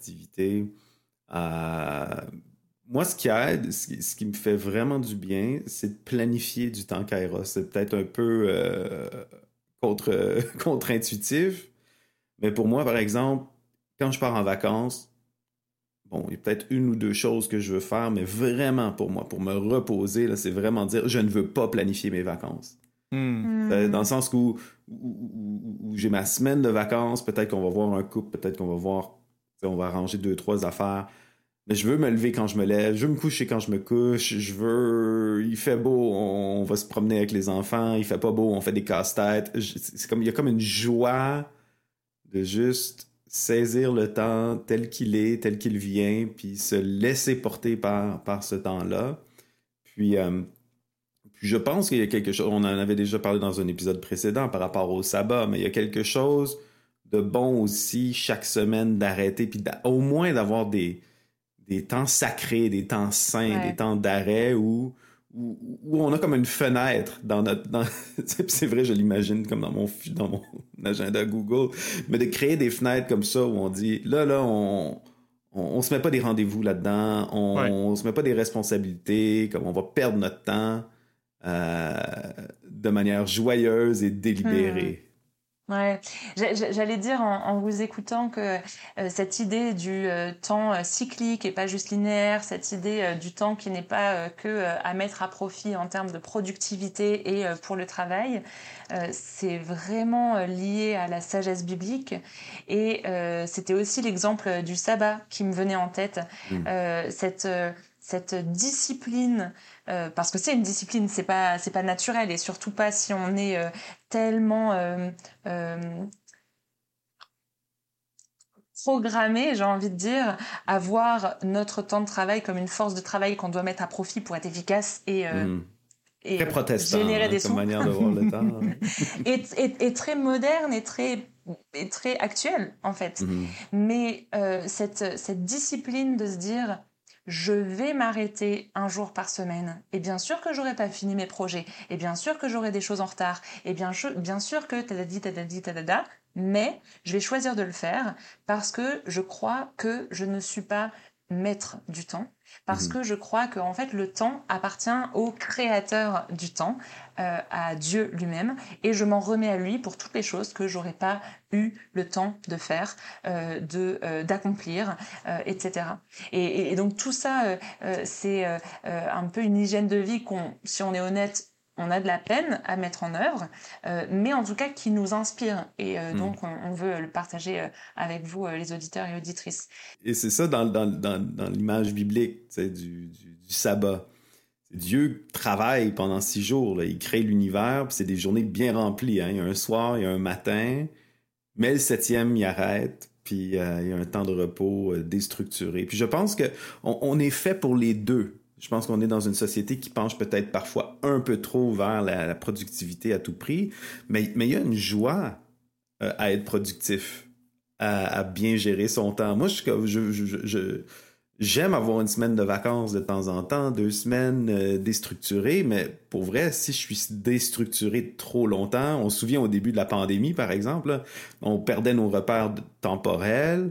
activités. Moi, ce qui aide, ce qui me fait vraiment du bien, c'est de planifier du temps Kairos. C'est peut-être un peu contre-intuitif, mais pour moi, par exemple, quand je pars en vacances, bon, il y a peut-être une ou deux choses que je veux faire, mais vraiment pour moi, pour me reposer, là, c'est vraiment dire, je ne veux pas planifier mes vacances. Dans le sens où j'ai ma semaine de vacances, peut-être qu'on va voir un couple, peut-être qu'on va voir, on va arranger deux, trois affaires. Mais je veux me lever quand je me lève, je veux me coucher quand je me couche, il fait beau, on va se promener avec les enfants, il fait pas beau, on fait des casse-têtes. C'est comme, il y a comme une joie de juste saisir le temps tel qu'il vient, puis se laisser porter par ce temps-là. Puis je pense qu'il y a quelque chose, on en avait déjà parlé dans un épisode précédent par rapport au sabbat, mais il y a quelque chose de bon aussi chaque semaine d'arrêter, puis au moins d'avoir des temps sacrés, des temps saints, des temps d'arrêt où on a comme une fenêtre dans notre... c'est vrai, je l'imagine comme dans mon agenda Google, mais de créer des fenêtres comme ça où on dit, là, on se met pas des rendez-vous là-dedans, on se met pas des responsabilités, comme on va perdre notre temps de manière joyeuse et délibérée. Ouais, j'allais dire en vous écoutant que cette idée du temps cyclique et pas juste linéaire, cette idée du temps qui n'est pas que à mettre à profit en termes de productivité et pour le travail, c'est vraiment lié à la sagesse biblique. Et c'était aussi l'exemple du sabbat qui me venait en tête. Cette discipline, parce que c'est une discipline, c'est pas naturel, et surtout pas si on est tellement programmé, j'ai envie de dire, à voir notre temps de travail comme une force de travail qu'on doit mettre à profit pour être efficace et très protestant, générer des comme sous. manière de voir le temps. et très moderne et très actuel, en fait. Mais cette discipline de se dire, je vais m'arrêter un jour par semaine. Et bien sûr que j'aurai pas fini mes projets. Et bien sûr que j'aurai des choses en retard. Et bien sûr que tadada, mais je vais choisir de le faire parce que je crois que je ne suis pas maître du temps, parce que je crois que en fait le temps appartient au créateur du temps, à Dieu lui-même, et je m'en remets à lui pour toutes les choses que j'aurais pas eu le temps de faire, d'accomplir, etc. Et donc tout ça, c'est un peu une hygiène de vie si on est honnête, on a de la peine à mettre en œuvre, mais en tout cas qui nous inspire. Et donc, on veut le partager avec vous, les auditeurs et auditrices. Et c'est ça dans l'image biblique du sabbat. Dieu travaille pendant 6 jours. Là. Il crée l'univers, puis c'est des journées bien remplies. Hein. Il y a un soir, il y a un matin, mais le 7e, il arrête, puis il y a un temps de repos déstructuré. Puis je pense qu'on est fait pour les deux. Je pense qu'on est dans une société qui penche peut-être parfois un peu trop vers la productivité à tout prix, mais il y a une joie à être productif, à bien gérer son temps. Moi, j'aime avoir une semaine de vacances de temps en temps, 2 semaines déstructurées, mais pour vrai, si je suis déstructuré trop longtemps, on se souvient au début de la pandémie, par exemple, là, on perdait nos repères temporels.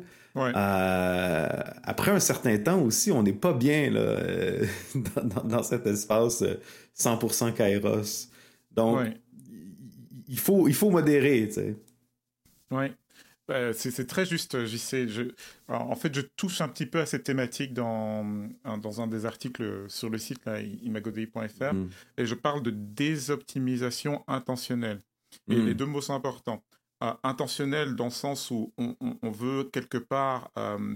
Après un certain temps aussi, on n'est pas bien là, dans cet espace 100% Kairos. Donc, il faut modérer, tu sais. Oui. C'est très juste, JC. Alors, en fait, je touche un petit peu à cette thématique dans un des articles sur le site là, imagodei.fr, et je parle de désoptimisation intentionnelle. Et les deux mots sont importants. Intentionnel dans le sens où on veut quelque part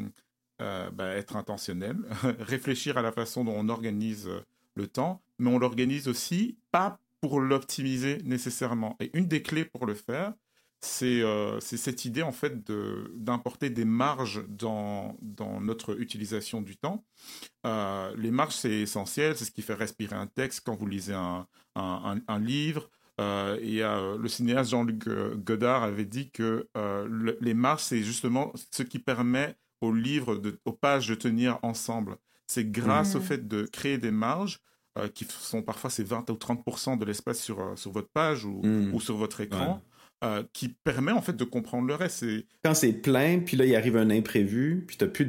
être intentionnel, réfléchir à la façon dont on organise le temps, mais on l'organise aussi pas pour l'optimiser nécessairement. Et une des clés pour le faire, c'est cette idée en fait d'importer des marges dans notre utilisation du temps. Les marges, c'est essentiel, c'est ce qui fait respirer un texte quand vous lisez un livre. Le cinéaste Jean-Luc Godard avait dit que les marges, c'est justement ce qui permet aux livres, aux pages de tenir ensemble. C'est grâce au fait de créer des marges qui sont parfois c'est 20 ou 30% de l'espace sur votre page ou sur votre écran. Qui permet en fait de comprendre le reste. Quand c'est plein, puis là il arrive un imprévu, puis t'as plus